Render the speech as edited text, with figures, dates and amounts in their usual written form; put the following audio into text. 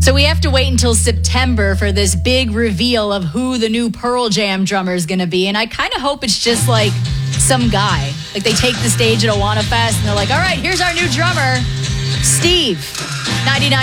So we have to wait until September for this big reveal of who the new Pearl Jam drummer is going to be. And I kind of hope it's just like some guy. Like they take the stage at Awana Fest and they're like, all right, here's our new drummer, Steve. 99.